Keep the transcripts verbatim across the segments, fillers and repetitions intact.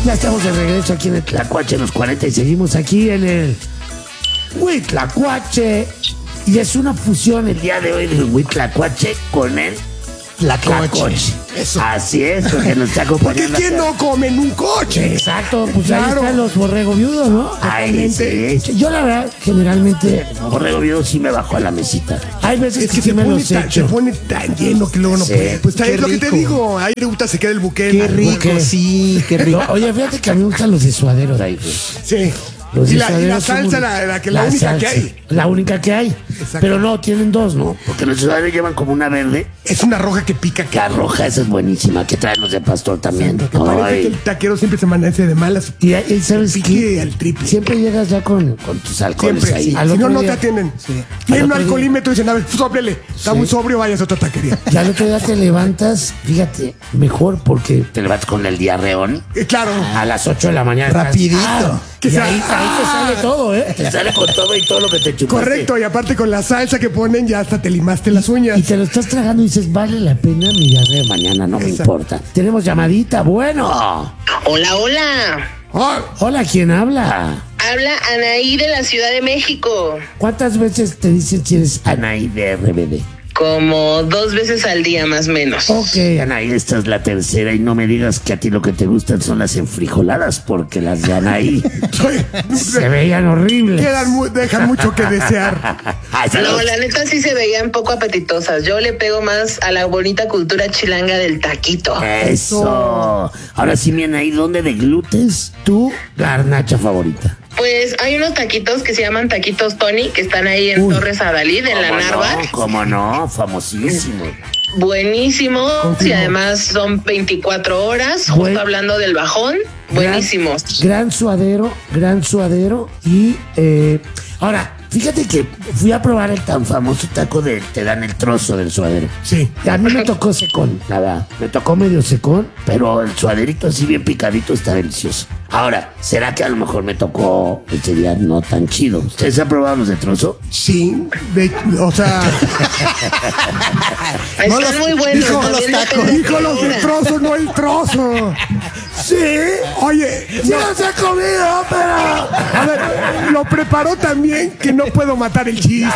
Ya estamos de regreso aquí en el Tlacuache Los cuarenta y seguimos aquí en el Huitlacuache. Y es una fusión el día de hoy del Huitlacuache con el Tlacoche. Eso. Así es, porque nos está Porque acompañando. ¿quién no come en un coche? Exacto, pues ahí Claro. están los borrego viudos, ¿no? Ay, sí, sí. Yo la verdad, generalmente, borrego viudo sí me bajo a la mesita. Hay veces Es que, que sí se me pone, los tan, se echo. pone tan lleno que luego no Sí. puede. Pues Qué es lo que te rico. digo. Ahí gusta se queda el buque. Qué rico, buque. sí, qué rico. No, oye, fíjate que a mí me gustan los de suadero de ahí, güey. Sí. Los Y la, y suaderos la son salsa, muy- la, la, que, la, única salsa, que hay. La única que hay. Exacto. Pero no, tienen dos, ¿no? Porque los suaderos llevan como una verde. Es una roja que pica. Que, La roja, esa es buenísima. Que traen los de pastor también. que parece Ay. que el taquero siempre se amanece de malas. Y, y ¿sabes Pique qué? al triple. Siempre llegas ya con, con tus alcoholes Siempre. ahí. Sí. Al Si no, otro no te día- atienden. Sí. Tiene Al un otro día- alcoholímetro y dicen, a ver, sóplele. Está Sí. muy sobrio, vayas a otra taquería. Ya al otro día te levantas, fíjate, mejor porque te levantas con el diarreón Eh, claro. a las ocho de la mañana. Rapidito. Ah, Que y sea- ahí, ahí te ah. sale todo, ¿eh? Te sale con todo y todo lo que te chupaste. Correcto, y aparte con la salsa que ponen ya hasta te limaste las uñas. Y te lo estás tragando y dices, vale la pena mi diarrea mañana, no me Exacto. importa. Tenemos llamadita, bueno. Hola, hola. Ah, Hola, ¿quién habla? Habla Anaí de la Ciudad de México. ¿Cuántas veces te dicen si eres Anaí de R B D? Como dos veces al día, más o menos. Ok, Anaí, esta es la tercera y no me digas que a ti lo que te gustan son las enfrijoladas porque las de Anaí soy- se veían horribles. quedan mu- dejan mucho que desear. Ay, No, saludos. la neta sí se veían poco apetitosas. Yo le pego más a la bonita cultura chilanga del taquito. Eso. Ahora sí, mi Anaí, ¿dónde deglutes tu garnacha favorita? Pues hay unos taquitos que se llaman taquitos Tony, que están ahí en Uy. Torres Adalid, en la ¿Cómo Narva. no? ¿Cómo no? Famosísimo. Buenísimos y Confirmo. además son veinticuatro horas, Buen- justo hablando del bajón. Buenísimos. Gran, gran suadero, gran suadero. Y eh, ahora, fíjate que fui a probar el tan famoso taco de te dan el trozo del suadero. Sí. A mí me tocó secón, nada. Me tocó medio secón, pero el suaderito así bien picadito está delicioso. Ahora, ¿será que a lo mejor me tocó ese día no tan chido? ¿Ustedes han probado los de trozo? Sí. de- o sea, Están No los- muy buenos. dijo también los depende tacos. de dijo qué los del hora. trozo, no el trozo. Sí. Oye, ¡Sí no, los he comido, pero... a ver, lo preparó también que no puedo matar el chiste.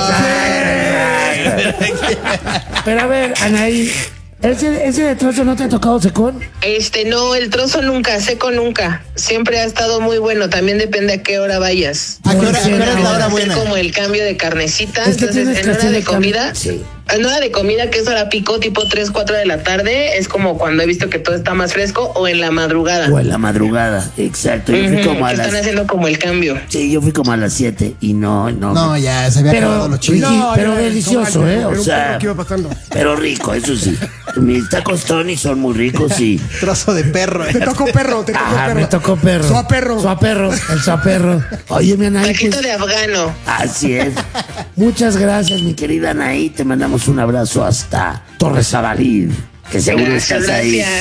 Pero a ver, Anaí, ¿ese, ese de trozo no te ha tocado secón? Este, no, el trozo nunca, seco nunca. Siempre ha estado muy bueno. También depende a qué hora vayas. ¿A qué hora, a qué hora es la hora Hacer buena? como el cambio de carnecita. Es que Entonces, tienes en que hora hacer de el cambio. comida, Sí. en hora de comida, que es hora pico, tipo tres, cuatro de la tarde, es como cuando he visto que todo está más fresco, o en la madrugada. O en la madrugada, exacto. Yo fui Ujú, como a que las... están haciendo como el cambio. Sí, yo fui como a las siete y no, no. No, ya se había Pero- acabado lo chido. No, pero delicioso, ¿eh? O Era un sea- poco que iba pasando. Pero rico, eso sí. Mis tacos Tony son muy ricos y... Trozo de perro. Te tocó perro, te tocó Ah, perro. me tocó perro. Soa perro. Soa perro, el soa perro. Oye, mi Anaí, Taquito pues, de afgano. así es. Muchas gracias, mi querida Anaí. Te mandamos un abrazo hasta Torres Adalid, que seguro Gracias, estás ahí. gracias.